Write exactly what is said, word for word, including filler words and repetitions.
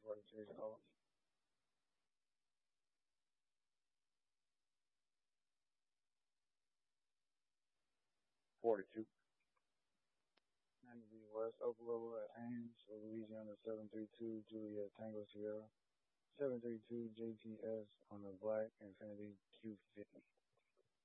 forty-six off. forty-two. ninety West Oklahoma at Ames, Louisiana seven three two, Juliet Tango Sierra. seven three two J T S on the Black Infinity Q fifty.